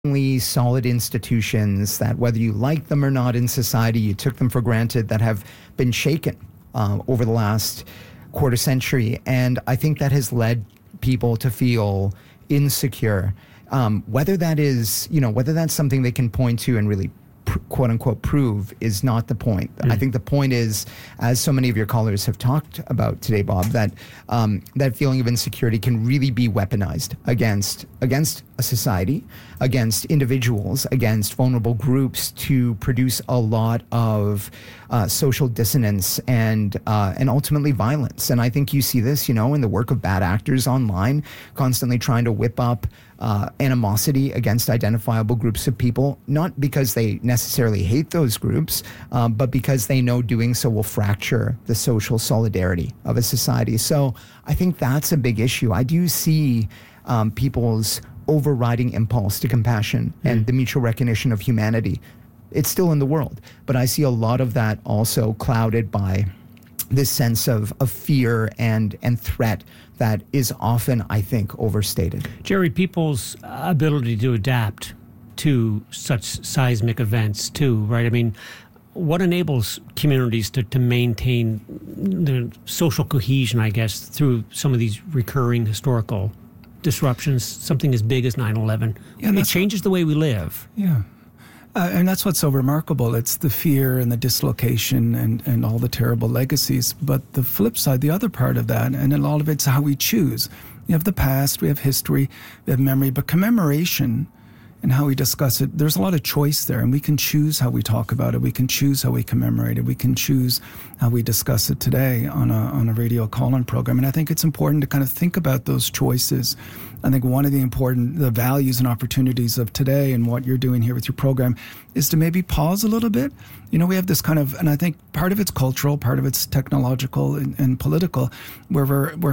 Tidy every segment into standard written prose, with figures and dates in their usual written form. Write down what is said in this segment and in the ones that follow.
solid institutions that, whether you like them or not in society, you took them for granted, that have been shaken over the last quarter century. And I think that has led people to feel insecure. Whether that is, whether that's something they can point to and really quote unquote prove is not the point. I think the point is, as so many of your callers have talked about today, Bob, that that feeling of insecurity can really be weaponized against a society, against individuals, against vulnerable groups, to produce a lot of social dissonance and ultimately violence. And I think you see this, in the work of bad actors online, constantly trying to whip up animosity against identifiable groups of people, not because they necessarily hate those groups, but because they know doing so will fracture the social solidarity of a society. So I think that's a big issue. I do see people's overriding impulse to compassion and the mutual recognition of humanity. It's still in the world, but I see a lot of that also clouded by this sense of fear and threat that is often, I think, overstated. Jerry, people's ability to adapt to such seismic events too, right? I mean, what enables communities to maintain the social cohesion, I guess, through some of these recurring historical disruptions, something as big as 9/11? Yeah, it changes the way we live. Yeah. And that's what's so remarkable. It's the fear and the dislocation and all the terrible legacies. But the flip side, the other part of that, and a lot of it's how we choose. We have the past, we have history, we have memory, but commemoration and how we discuss it, there's a lot of choice there, and we can choose how we talk about it. We can choose how we commemorate it. We can choose how we discuss it today on a radio call-in program. And I think it's important to kind of think about those choices. I think one of the values and opportunities of today and what you're doing here with your program is to maybe pause a little bit. We have this kind of, and I think part of it's cultural, part of it's technological and political, where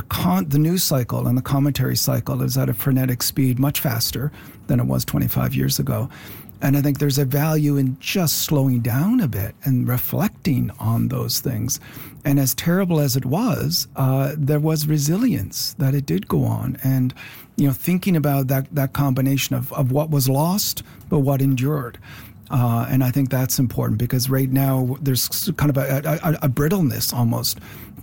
the news cycle and the commentary cycle is at a frenetic speed, much faster than it was 25 years ago. And I think there's a value in just slowing down a bit and reflecting on those things. And as terrible as it was, there was resilience that it did go on. And, thinking about that combination of what was lost, but what endured. And I think that's important, because right now there's kind of a brittleness almost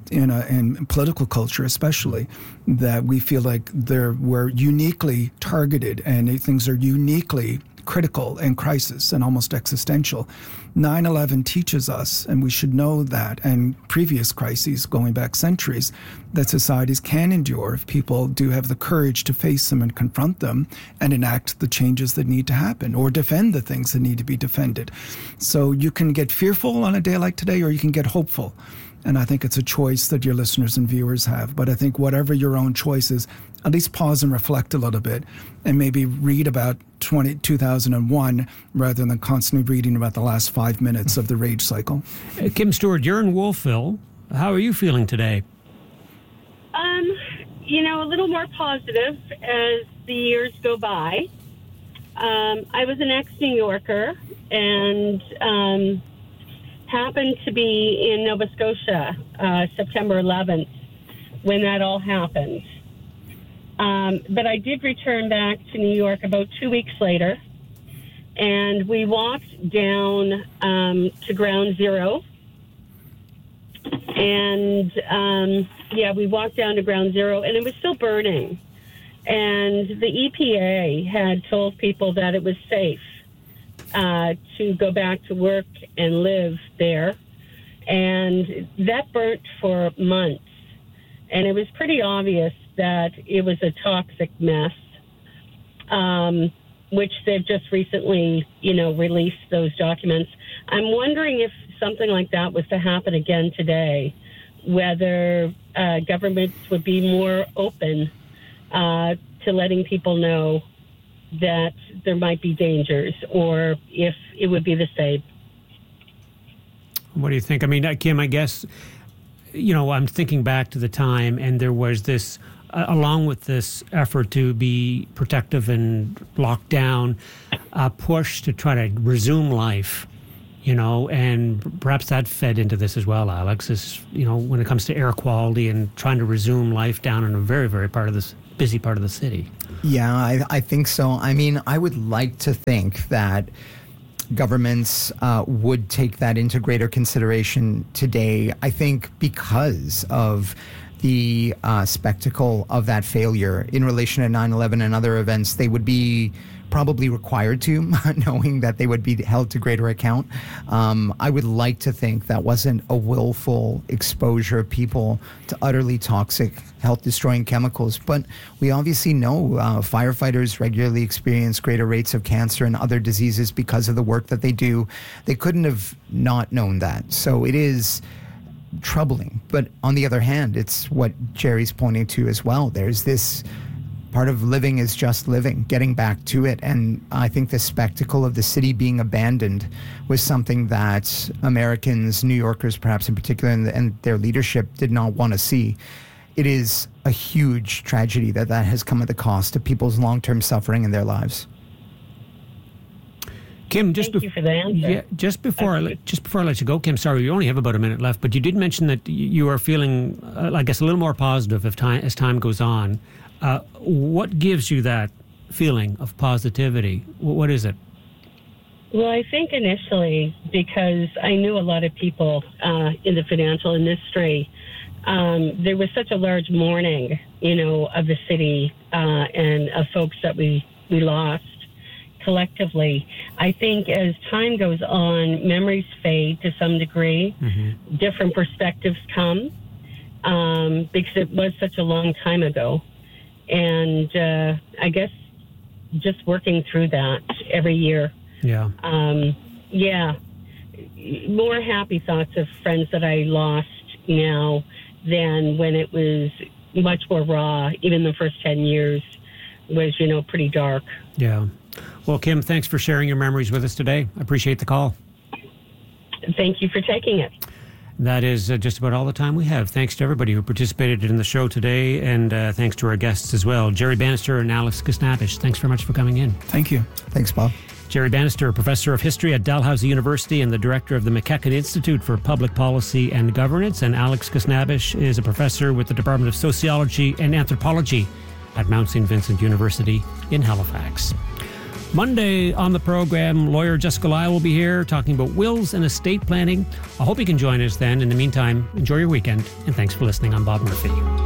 in political culture, especially, that we feel like we're uniquely targeted and things are uniquely critical and crisis and almost existential. 9/11 teaches us, and we should know that, and previous crises going back centuries, that societies can endure if people do have the courage to face them and confront them and enact the changes that need to happen, or defend the things that need to be defended. So you can get fearful on a day like today, or you can get hopeful. And I think it's a choice that your listeners and viewers have. But I think whatever your own choice is, at least pause and reflect a little bit, and maybe read about 2001 rather than constantly reading about the last 5 minutes of the rage cycle. Kim Stewart, you're in Wolfville. How are you feeling today? A little more positive as the years go by. I was an ex-New Yorker and happened to be in Nova Scotia September 11th when that all happened. But I did return back to New York about 2 weeks later, and we walked down to Ground Zero. And, we walked down to Ground Zero, and it was still burning. And the EPA had told people that it was safe to go back to work and live there. And that burnt for months. And it was pretty obvious that it was a toxic mess, which they've just recently, released those documents. I'm wondering if something like that was to happen again today, whether governments would be more open to letting people know that there might be dangers, or if it would be the same. What do you think? I mean, Kim, I guess, I'm thinking back to the time, and there was this, along with this effort to be protective and lock down, a push to try to resume life, and perhaps that fed into this as well, Alex, is, when it comes to air quality and trying to resume life down in a very, very busy part of the city. Yeah, I think so. I mean, I would like to think that governments would take that into greater consideration today. I think because of the spectacle of that failure in relation to 9/11 and other events, they would be probably required to, knowing that they would be held to greater account. I would like to think that wasn't a willful exposure of people to utterly toxic, health-destroying chemicals. But we obviously know firefighters regularly experience greater rates of cancer and other diseases because of the work that they do. They couldn't have not known that. So it is troubling. But on the other hand, it's what Jerry's pointing to as well. There's this part of living is just living, getting back to it. And I think the spectacle of the city being abandoned was something that Americans, New Yorkers perhaps in particular, and their leadership did not want to see. It is a huge tragedy that has come at the cost of people's long-term suffering in their lives. Kim, Thank you for the answer. Yeah, just before I let you go, Kim, sorry, we only have about a minute left, but you did mention that you are feeling, I guess, a little more positive as time goes on. What gives you that feeling of positivity? What is it? Well, I think initially because I knew a lot of people in the financial industry, there was such a large mourning, of the city and of folks that we lost collectively. I think as time goes on, memories fade to some degree. Mm-hmm. Different perspectives come because it was such a long time ago. And I guess just working through that every year. Yeah. More happy thoughts of friends that I lost now than when it was much more raw. Even the first 10 years was, pretty dark. Yeah. Well, Kim, thanks for sharing your memories with us today. I appreciate the call. Thank you for taking it. That is just about all the time we have. Thanks to everybody who participated in the show today, and thanks to our guests as well, Jerry Bannister and Alex Kusnabish. Thanks very much for coming in. Thank you. Thanks, Bob. Jerry Bannister, professor of history at Dalhousie University and the director of the McEachern Institute for Public Policy and Governance, and Alex Kusnabish is a professor with the Department of Sociology and Anthropology at Mount St. Vincent University in Halifax. Monday on the program, lawyer Jessica Lyle will be here talking about wills and estate planning. I hope you can join us then. In the meantime, enjoy your weekend, and thanks for listening. I'm Bob Murphy.